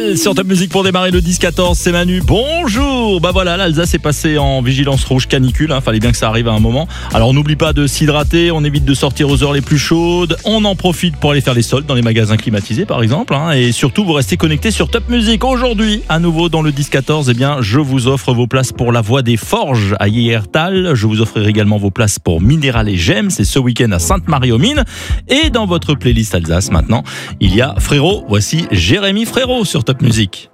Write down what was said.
Michel sur Top Music pour démarrer le 10-14, c'est Manu. Bonjour. Bah voilà, l'Alsace est passée en vigilance rouge canicule, fallait bien que ça arrive à un moment. Alors on n'oublie pas de s'hydrater, on évite de sortir aux heures les plus chaudes, on en profite pour aller faire les soldes dans les magasins climatisés par exemple, et surtout vous restez connectés sur Top Music. Aujourd'hui, à nouveau dans le 10-14, eh bien je vous offre vos places pour la Voix des Forges à Hiertal. Je vous offrirai également vos places pour Minéral et Gemmes, c'est ce week-end à Sainte-Marie-aux-Mines. Et dans votre playlist Alsace maintenant, il y a Frérot. Voici Jérémy Frérot sur Top Music.